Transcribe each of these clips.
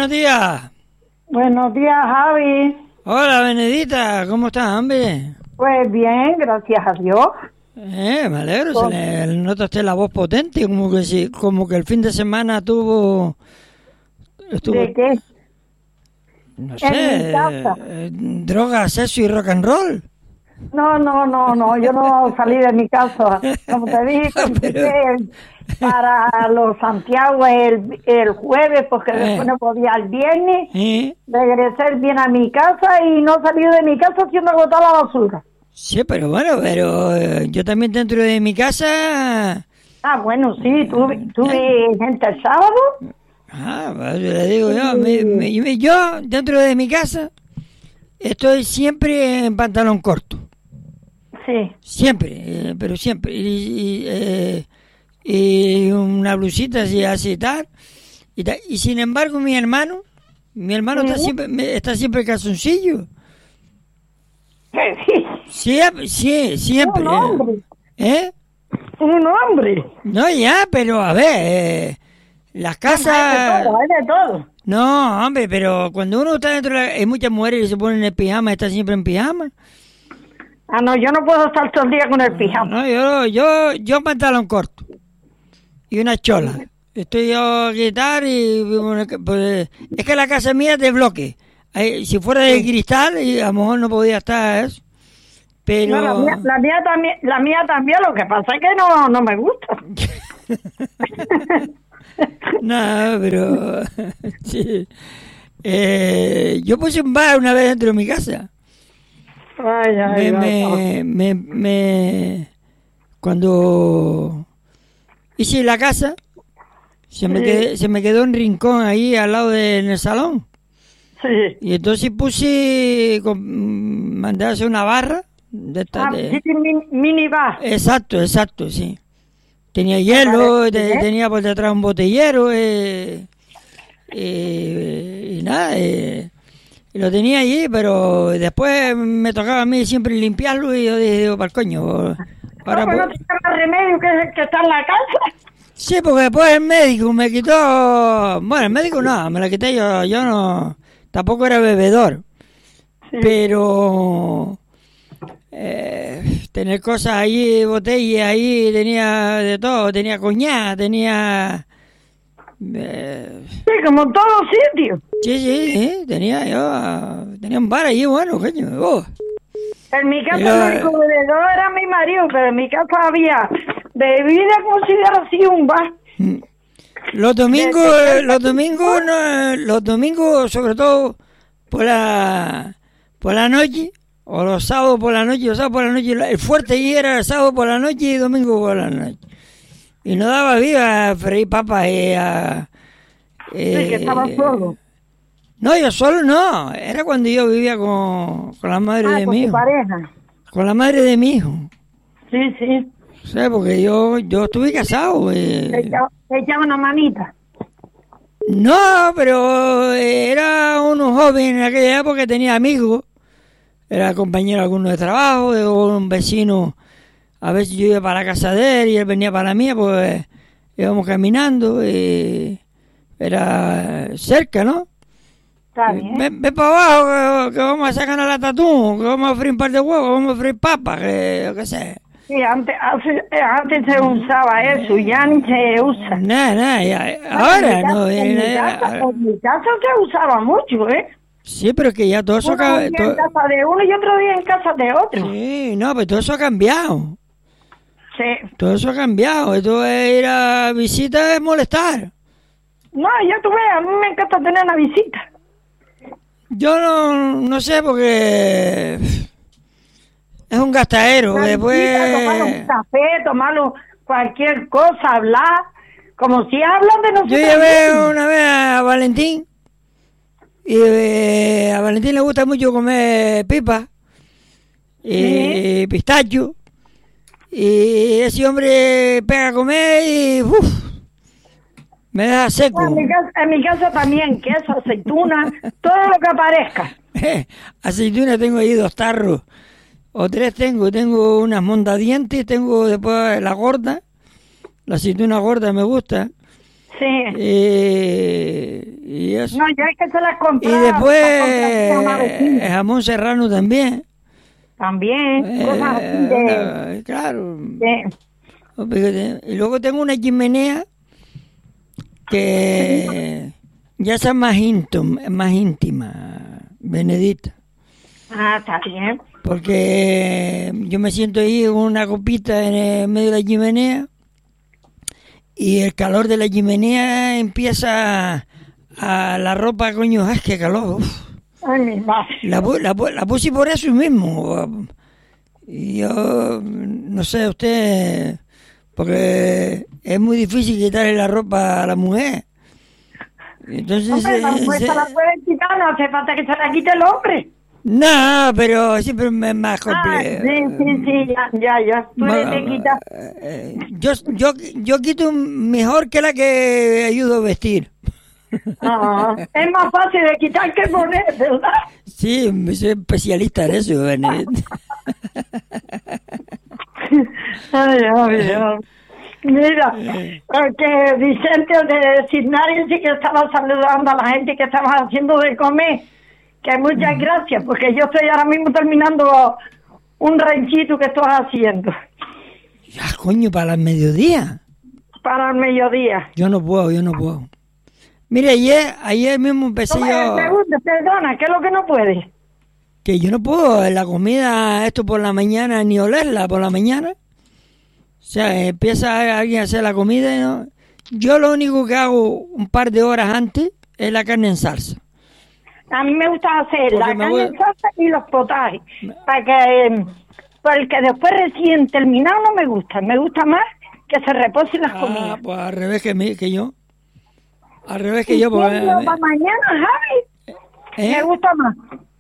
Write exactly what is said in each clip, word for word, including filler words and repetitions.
buenos días. Buenos días, Javi. Hola, Benedita, ¿cómo estás, hombre? Pues bien, gracias a Dios. Eh, me alegro, se le, le nota a usted la voz potente, como que si, como que el fin de semana tuvo... Estuvo, ¿De qué? no En sé, mi casa. eh, droga, sexo y rock and roll. No, no, no, no, yo no salí de mi casa. Como te dije, Pero- que para los Santiago el, el jueves, porque Eh. después no podía el viernes. ¿Eh? Regresé bien a mi casa y no salí de mi casa haciendo botar la basura. Sí, pero bueno, pero eh, yo también dentro de mi casa... Ah, bueno, sí, tuve, tuve gente el sábado. Ah, pues, le digo yo, me- me- yo dentro de mi casa estoy siempre en pantalón corto. Sí. Siempre, eh, pero siempre. Y, y, eh, y una blusita así, así tal. Y, tal. Y sin embargo, mi hermano, mi hermano está Sí. siempre, me- está siempre en calzoncillo. Sí. Siempre, sí, siempre. Un hombre. ¿Eh? Un hombre. No, ya, pero a ver, eh, las Hay casas... de todo, hay de todo. No, hombre, pero cuando uno está dentro de la... Hay muchas mujeres que se ponen el pijama, están siempre en pijama. Ah, no, yo no puedo estar todo el día con el pijama. No, yo, yo, yo pantalón corto y una chola. Estoy yo a quitar y bueno, que- pues, es que la casa mía es de bloque. Ahí, si fuera de cristal, y a lo mejor no podía estar eso. Pero No, la, mía, la, mía también, la mía también, lo que pasa es que no, no me gusta. no, pero sí. Eh, yo puse un bar una vez dentro de mi casa. Ay, ay, me, ay. me, me, me- cuando hice la casa se me Sí. quedé, se me quedó un rincón ahí al lado de, en el salón Sí. y entonces puse con- mandé a hacer una barra de esta Ah, de- sí, mini, mini bar. exacto, exacto, sí, tenía hielo, parece, te- ¿eh? tenía por detrás un botellero eh, eh, y nada eh, y lo tenía allí, pero después me tocaba a mí siempre limpiarlo y yo dije, digo, para el coño. Ahora, no, pues no pues- tiene más remedio que, que está en la casa. sí, porque después el médico me quitó... Bueno, el médico no, me la quité yo, yo no... Tampoco era bebedor. Sí. Pero... eh, tener cosas ahí, botellas ahí, tenía de todo, tenía coñac, tenía... eh, Sí, como en todos sitios. sí, sí, sí, tenía yo... Tenía un bar allí, bueno, coño. oh. En mi casa Pero- el único bebedor era mi marido, pero en mi casa había bebida considerada así un bar. Mm. Los domingos, eh, los domingos, no, los domingos, sobre todo por la por la noche, o los sábados por la noche, los sábados por la noche, el fuerte ahí era el sábado por la noche y domingo por la noche. Y no daba vida a freír papas y a... eh, Sí, que estaba solo. No, yo solo no, era cuando yo vivía con, con la madre Ah, de con mi tu hijo. pareja. Con la madre de mi hijo. Sí, sí. O sea, porque yo, yo estuve casado. eh. Te echaba, te echaba una manita. No, pero eh, era uno joven en aquella época, tenía amigos, era compañero alguno de trabajo, de un vecino, a veces yo iba para la casa de él y él venía para la mía, pues íbamos caminando, y era cerca, ¿no? Está bien. Ven, ven para abajo, que, que vamos a sacar a la tatú, que vamos a freír un par de huevos, vamos a freír papas, que yo qué sé. Sí, antes, hace- eh, antes se usaba eso, ya ni se usa. Nada, nada, ya, En ahora mi casa- no. En mi eh, casa, eh, en mi casa se usaba mucho, ¿eh? sí, pero es que ya todo eso... Uno ca- día to- en casa de uno y otro día en casa de otro. Sí, no, pues todo eso ha cambiado. Sí. Todo eso ha cambiado. Esto es ir a visita es molestar. No, ya tú ves, a mí me encanta tener una visita. Yo no, no sé porque es un gastadero. Una Después... visita, tomar un café, tomar cualquier cosa, hablar. Como si hablan de nosotros. Yo llevé una vez a Valentín y eh, a Valentín le gusta mucho comer pipa y pistacho. Y ese hombre pega a comer y uf, me deja seco. En mi, casa, en mi casa también, queso, aceituna, todo lo que aparezca. Aceituna tengo ahí dos tarros, o tres tengo. Tengo unas mondadientes, tengo después la gorda, la aceituna gorda me gusta. Sí. Eh, y y eso. No, yo es que se las compré. Y después eh, jamón serrano también. También, Eh, cosas así de... eh, claro. de- Y luego tengo una chimenea que ya está más íntima, más íntima, Benedita. Ah, está bien. Porque yo me siento ahí con una copita en el medio de la chimenea y el calor de la chimenea empieza a la ropa, coño, ¡ay, qué calor! Uf. Ay, mi madre. La, pu- la, pu- la puse por eso mismo. Y yo, no sé, usted, porque es muy difícil quitarle la ropa a la mujer. Entonces, Hombre, la eh, mujer se- se la puede quitar, no hace falta que se la quite el hombre. no, pero siempre me es más Ah, complicado. sí, sí, sí, ya, ya, ya. Tú eres de quitar. Eh, yo, yo, yo quito mejor que la que ayudo a vestir. Ah, es más fácil de quitar que poner, ¿verdad? Sí, soy especialista en eso, Benedetta. Ay, ay, ay. Mira, que Vicente de Signario sí que estaba saludando a la gente que estaba haciendo de comer. Que muchas gracias, porque yo estoy ahora mismo terminando un ranchito que estoy haciendo Ah, coño, para el mediodía. para el mediodía. Yo no puedo, yo no puedo. Mire, ayer, ayer mismo empecé No me yo... preguntes, perdona, ¿qué es lo que no puedes? Que yo no puedo en la comida, esto por la mañana, ni olerla por la mañana. O sea, empieza alguien a hacer la comida y no... Yo lo único que hago un par de horas antes es la carne en salsa. A mí me gusta hacer Porque la me carne voy- en salsa y los potajes, para que, eh, porque después recién terminado no me gusta, me gusta más que se reposen las Ah, comidas. pues al revés que, mi- que yo. Al revés que yo, porque... Para mañana, Javi, ¿Eh? me gusta más.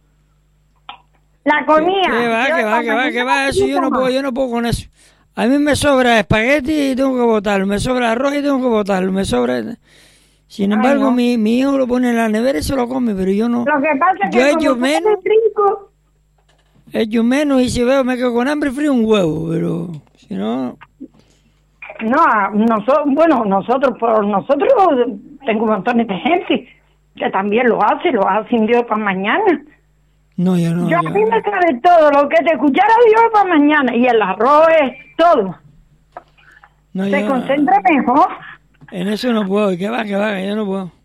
La comida. Que va, yo que va, para que va, mañana que va, me eso yo gusta no más. puedo, yo no puedo con eso. A mí me sobra espagueti y tengo que botarlo, me sobra arroz y tengo que botarlo, me sobra... Sin Ay, embargo, no. mi, mi hijo lo pone en la nevera y se lo come, pero yo no. Lo que pasa es Yo que he como hecho tú menos, eres rico, he hecho menos y si veo me quedo con hambre frío un huevo, pero si no... no, nosotros, bueno, nosotros, por nosotros tengo montones de gente que también lo hace, lo hacen Dios para mañana. No, yo no. Yo a yo- mí me cabe todo, lo que te escuchara Dios para mañana, y el arroz es todo. no, Se yo- concentra mejor. En eso no puedo, que va, que va, que yo no puedo.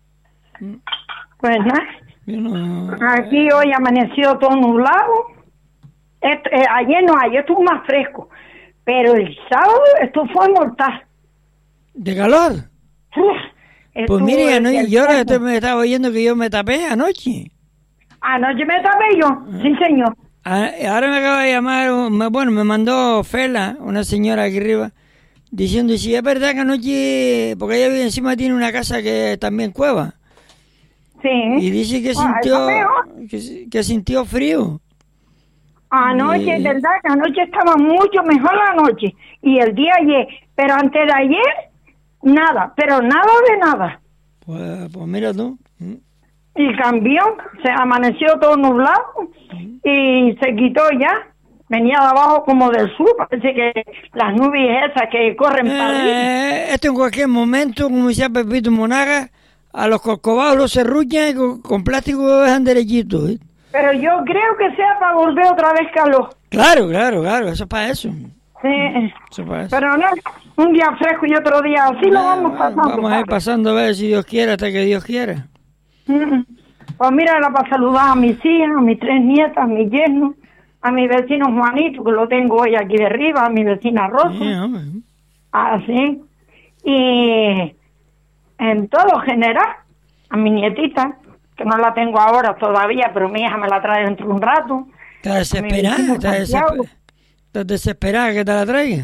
Pues nada, Yo no... aquí hoy amaneció todo nublado. Esto, eh, ayer no, ayer estuvo más fresco, pero el sábado esto fue mortal. ¿De calor? Uf, Pues estuvo mire, el- no, el yo ahora tiempo. estoy- me estaba oyendo que yo me tapé anoche. Anoche me tapé yo, sí señor. Ah, Ahora me acaba de llamar, un- me- bueno, me mandó Fela, una señora aquí arriba, diciendo si es verdad que anoche, porque ella vive encima, tiene una casa que también cueva, Sí. y dice que Ah, sintió, eso mejor. que, si- que sintió frío. Anoche, Y- es verdad que anoche estaba mucho mejor la noche. Y el día ayer, pero antes de ayer, nada, pero nada de nada. Pues, pues mira tú. Mm. Y cambió, se amaneció todo nublado y se quitó ya. Venía de abajo como del sur, parece que las nubes esas que corren para arriba. Eh, esto en cualquier momento, como decía Pepito Monaga, a los corcovados los serruchan y con, con plástico lo dejan derechitos. ¿eh? Pero yo creo que sea para volver otra vez calor. Claro, claro, claro, eso es para eso. Sí. Eso es para eso. Pero no, un día fresco y otro día así lo Ah, vamos bueno, pasando. vamos a ir pasando a ver si Dios quiere, hasta que Dios quiera. Mm. Pues mira, era para saludar a mis hijas, a mis tres nietas, a mi yerno, a mi vecino Juanito, que lo tengo hoy aquí de arriba, a mi vecina Rosa, Sí, hombre. así. Y en todo general, a mi nietita, que no la tengo ahora todavía, pero mi hija me la trae dentro de un rato. ¿Estás desesperada? vecino ¿Estás, Santiago. desesper- ¿Estás desesperada que te la traiga?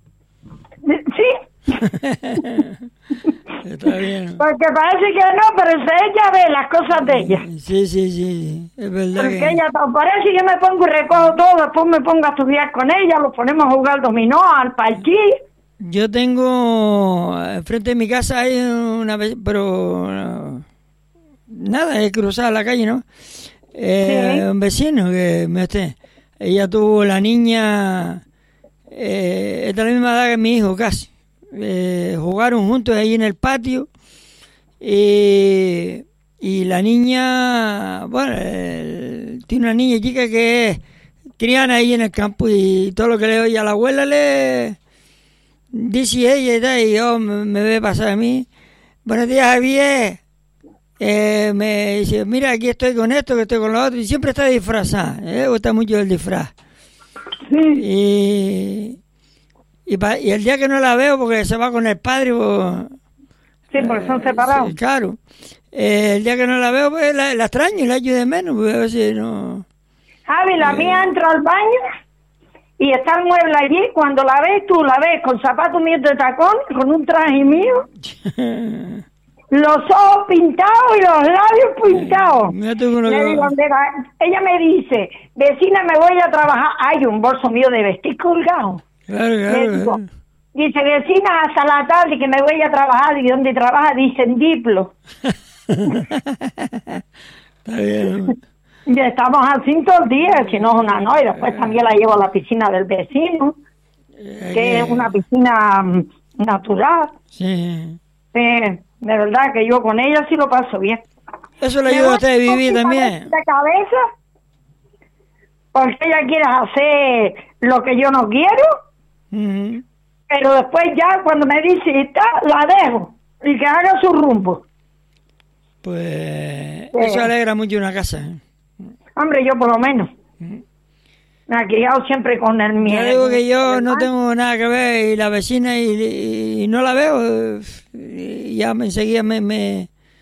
Sí, Está bien. porque parece que no, pero si ella ve las cosas de ella. Sí, sí, sí, sí. Es verdad Porque que... ella, parece que yo me pongo y recojo todo, después me pongo a estudiar con ella, los ponemos a jugar dominó, al parchís. Yo tengo, enfrente de mi casa hay una vez, pero no, nada, es cruzar la calle, ¿no? Eh, Sí. Un vecino que me esté, ella tuvo la niña, eh, es de la misma edad que mi hijo casi, eh, jugaron juntos ahí en el patio y y la niña, bueno, eh, tiene una niña chica que es criana ahí en el campo y todo lo que le oye a la abuela le dice ella y tal, y yo me, me ve pasar a mí. Buenos días, Javier. Eh, me dice, mira, aquí estoy con esto, que estoy con lo otro, y siempre está disfrazada, me gusta mucho el disfraz. Sí. Y, y, pa, y el día que no la veo, porque se va con el padre, pues, Sí, porque son separados. sí, claro. Eh, el día que no la veo, pues la, la extraño y la echo de menos, pues a ver si no... Javi, la Eh. mía entra al baño y está el mueble allí. Cuando la ves, tú la ves con zapatos míos de tacón, con un traje mío, los ojos pintados y los labios pintados. Mira tú con lo Le que- digo, "Mira", ella me dice, vecina, me voy a trabajar. Hay un bolso mío de vestir colgado. Claro, Le claro, digo, claro. dice, vecina, hasta la tarde que me voy a trabajar. ¿Y dónde trabaja? Dice, en Diplo. Está bien, ¿no? Y estamos así todo el día, si no es una no. Y después también la llevo a la piscina del vecino, que es una piscina mm, natural. Sí. Eh, de verdad que yo con ella sí lo paso bien. Eso le Me ayuda a voy usted a vivir un poquito también. de cabeza, porque ella quiere hacer lo que yo no quiero, Ujú. pero después ya cuando me dice, "Está", la dejo y que haga su rumbo. Pues Sí. eso alegra mucho una casa. ¿eh? Hombre, yo por lo menos. Me ha criado siempre con el Yo miedo. digo que yo no tengo nada que ver y la vecina y, y no la veo, eh, y ya me enseguida me, me,